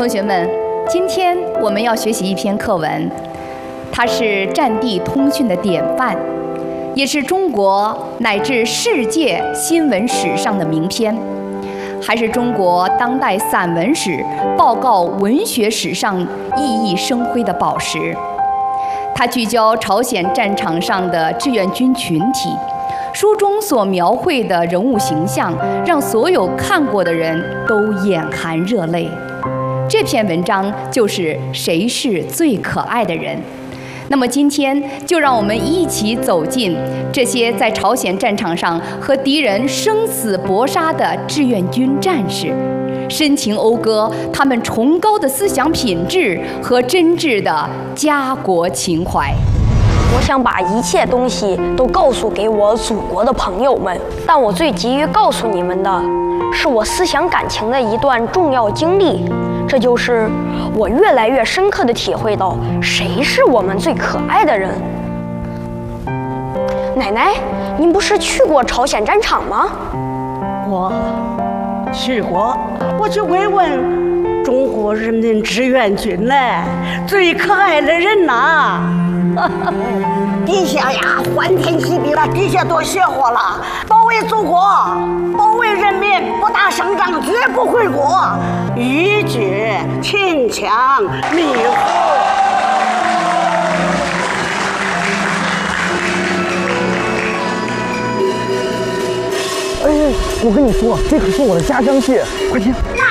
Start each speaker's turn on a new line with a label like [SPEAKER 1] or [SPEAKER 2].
[SPEAKER 1] 同学们，今天我们要学习一篇课文，它是战地通讯的典范，也是中国乃至世界新闻史上的名篇，还是中国当代散文史、报告文学史上熠熠生辉的宝石。它聚焦朝鲜战场上的志愿军群体，书中所描绘的人物形象，让所有看过的人都眼含热泪。这篇文章就是《谁是最可爱的人》。那么今天就让我们一起走进这些在朝鲜战场上和敌人生死搏杀的志愿军战士，深情讴歌他们崇高的思想品质和真挚的家国情怀。
[SPEAKER 2] 我想把一切东西都告诉给我祖国的朋友们，但我最急于告诉你们的是我思想感情的一段重要经历，这就是我越来越深刻地体会到谁是我们最可爱的人。奶奶，您不是去过朝鲜战场吗？
[SPEAKER 3] 我去过，我去慰问中国人民志愿军嘞，最可爱的人呐！
[SPEAKER 4] 地下呀，欢天喜地了，地下多邪乎了！保卫祖国，保卫人民，不打胜仗绝不回国，一决秦腔密户。
[SPEAKER 5] 哎，我跟你说，这可是我的家乡戏，快听。